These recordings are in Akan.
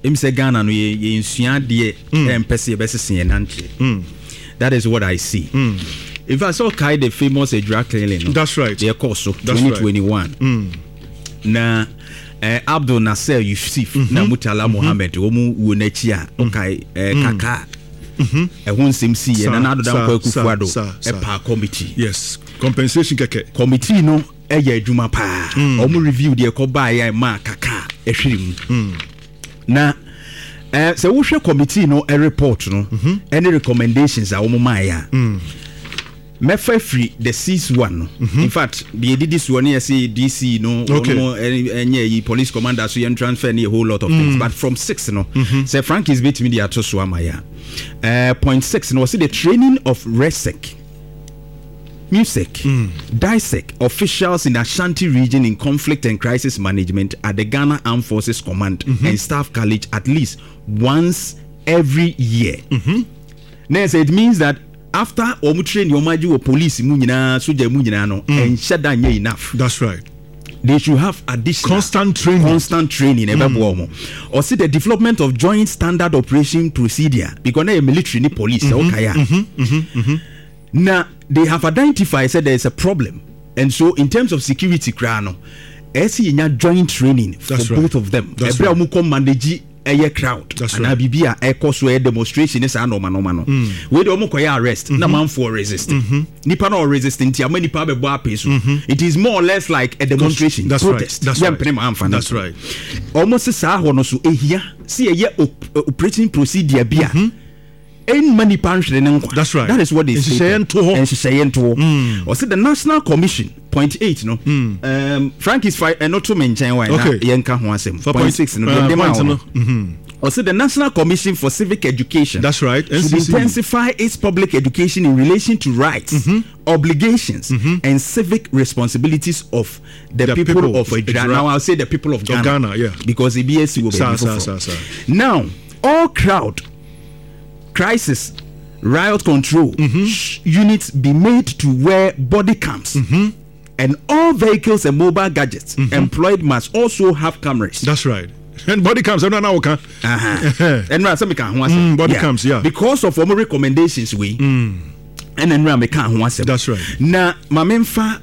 say Ghana no ye nsua de empese besese nante. That is what I see. If I saw Kai the famous drug cleaning, that's right. Their course 2021. Na Abdul Nasser Yusuf na Mutala Mohammed omu wonachia okay kaka won simsi na na do kwa kufuado pa committee. Yes, compensation keke committee no eya adwuma pa omu review de ko ba ya ma kaka ehwirim na so we share committee no a report no any recommendations a omu ma ya mefa free the C1 no in fact the this one here say DC no any police commander so you transfer a whole lot of things but from 6 no say Frank is bit media to so amaya point 6 no see the training of RESEC music DISEC officials in Ashanti region in conflict and crisis management at the Ghana Armed Forces Command and Staff College at least once every year. Now so it means that after omu train your maji police mu nyina soja mu nyina no and shada nya enough. That's right. They should have additional constant training or see the development of joint standard operation procedure because they military ni police now they have identified said there is a problem and so in terms of security crano joint training for both of them every omu come manage a crowd and abibia a cause where demonstration is no we don't arrest na man for resisting nipa no resisting ti amani pa be bo apeso it is more or less like a demonstration protest that's right almost sa ho no so ehia see operating procedure bia in many countries. That's right. That is what they say. And or say the National Commission, point 8, no. Frank is not to mention why. Okay. Point 6, no. Or say the National Commission for Civic Education. That's right. Should intensify its public education in relation to rights, obligations, and civic responsibilities of the people of Ghana. Now I'll say the people of Ghana. Yeah. Because the BSC will be now all crowd. Crisis, riot control units be made to wear body cams, and all vehicles and mobile gadgets employed must also have cameras. That's right. And body cams, I don't know. And body cams, yeah. Because of our recommendations, we and then that's right. Now, my memfa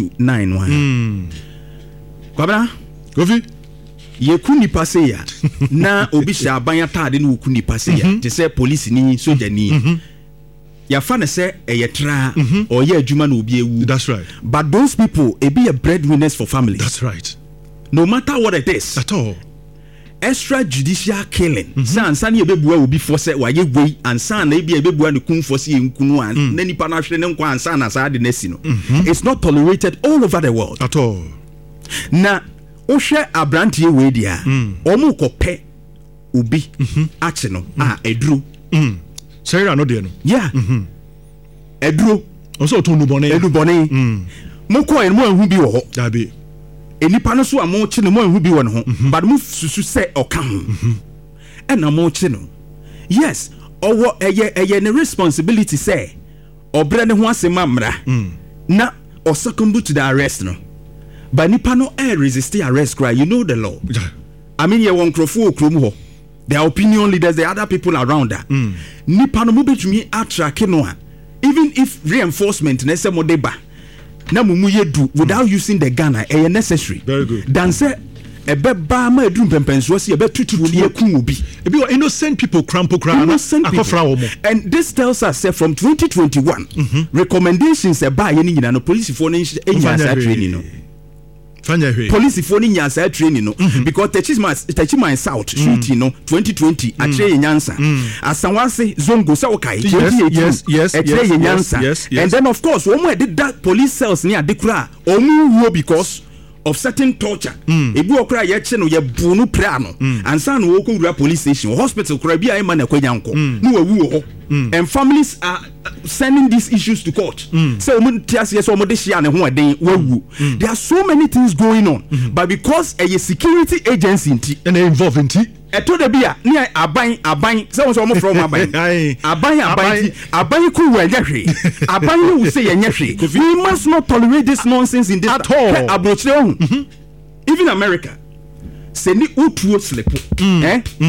6291. Kwabra, Kofi. Ye kuni pase ya na obi sha abanya tade no kuni pase ya te say police ni soja ni ya fa na say eyetra or ye adwuma na obi ewu. That's right. But those people be a breadwinners for families. That's right. No matter what it is at all. Extrajudicial killing sansa na ebebua obi for say waye wei ansa na ebi ebebua ne kun for say nkunu an na nipa na hwere ne nkwa ansa na sa de nasi no. It's not tolerated all over the world at all. Na Oshe abrantie we dia omu kope ubi ache no edru Sarah no de no yeah edru onso to nubone moko en mo anhu bi wo ho dabi enipa no so amo che no mo anhu bi wo no ho but mo susu se oka ho ena mo che no yes owo eye ne responsibility say obre ne ho asema mra na o second to the arrest no. But nipa no resist the arrest cry. You know the law. I mean, you want crofo kromo. The opinion leaders, the other people around that. Nipa no mube to me attract no. Even if reinforcement nese modeba na mumu yedu without using the gun, necessary. Very good. Dan say ebe ba ma edum pempenso se ebe tutu ne akun obi. Ebi innocent people crampo kra na akofra wo mo. And this tells us say from 2021 recommendations e ba ye ni nyina no police for no training no. Police for nyasa training no because Techima South shooting no 2020 atre nyansa asanwase zongo sa okai yes and then of course one did that police cells near dekura omu because of certain torture ebu okra ye che no ye bu no pra no ansa no wo ko police station hospital kra bia e ma na kwanyanko no wawu ho and families are sending these issues to court so there are so many things going on but because a security agency and involved in eto de bia ni aban so so mo from aban ku wa nyahwe aban wo say nyahwe we must not tolerate this nonsense in this at all even America say ni utuo slepo